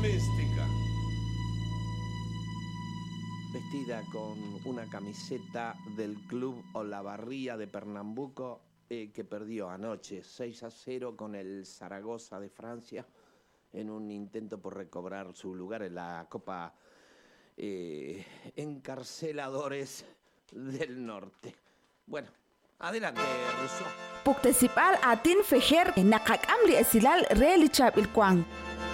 mística. Vestida con una camiseta del club Olavarría de Pernambuco, que perdió anoche 6-0 con el Zaragoza de Francia en un intento por recobrar su lugar en la Copa Encarceladores del Norte. Bueno, adelante, Rousseau. Puktesipal atin feher nakak amli esilal reali chap il kwang.